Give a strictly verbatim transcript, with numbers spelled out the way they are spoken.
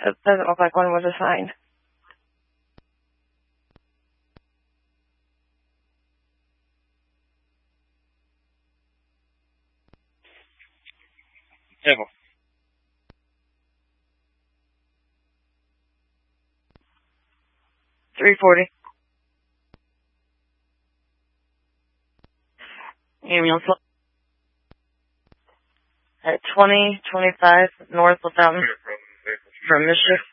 It doesn't look like one was assigned. Table. three forty. Ambulance at twenty twenty-five North Fountain from Mischief.